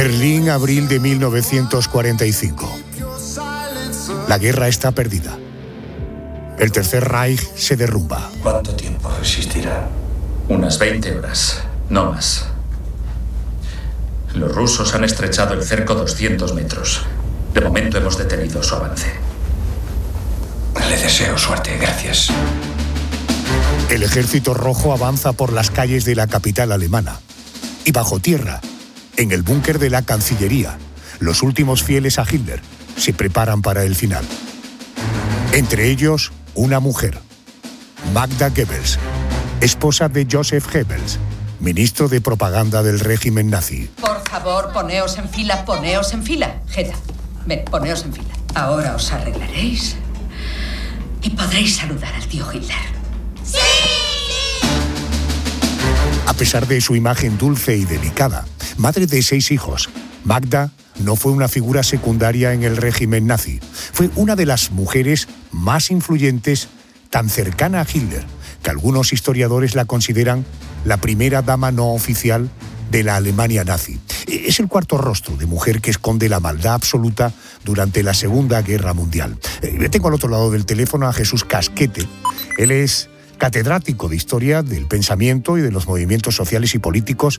Berlín, abril de 1945. La guerra está perdida. El Tercer Reich se derrumba. ¿Cuánto tiempo resistirá? Unas 20 horas, no más. Los rusos han estrechado el cerco 200 metros. De momento hemos detenido su avance. Le deseo suerte, gracias. El ejército rojo avanza por las calles de la capital alemana. Y bajo tierra, en el búnker de la Cancillería, los últimos fieles a Hitler se preparan para el final. Entre ellos, una mujer, Magda Goebbels, esposa de Joseph Goebbels, ministro de propaganda del régimen nazi. Por favor, poneos en fila, poneos en fila. Greta, ven, poneos en fila. Ahora os arreglaréis y podréis saludar al tío Hitler. A pesar de su imagen dulce y delicada, madre de 6 hijos, Magda no fue una figura secundaria en el régimen nazi. Fue una de las mujeres más influyentes, tan cercana a Hitler, que algunos historiadores la consideran la primera dama no oficial de la Alemania nazi. Es el cuarto rostro de mujer que esconde la maldad absoluta durante la Segunda Guerra Mundial. Tengo al otro lado del teléfono a Jesús Casquete. Él es catedrático de Historia del Pensamiento y de los Movimientos Sociales y Políticos